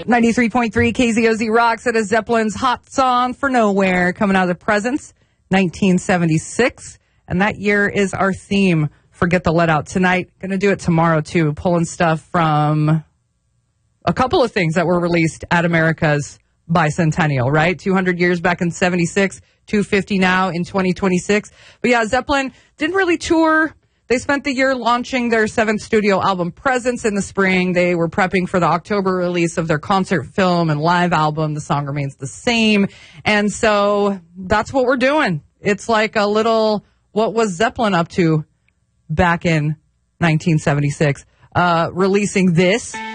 93.3 KZOZ rocks. It is Zeppelin's Hot Song for Nowhere, coming out of the presents, 1976. And that year is our theme for Get the Let Out tonight. Going to do it tomorrow, too, pulling stuff from a couple of things that were released at America's bicentennial, right? 200 years back in 76, 250 now in 2026. But yeah, Zeppelin didn't really tour. They spent the year launching their 7th studio album, Presence, in the spring. They were prepping for the October release of their concert film and live album. The song remains the same. And so that's what we're doing. It's like a little, what was Zeppelin up to back in 1976? Releasing this.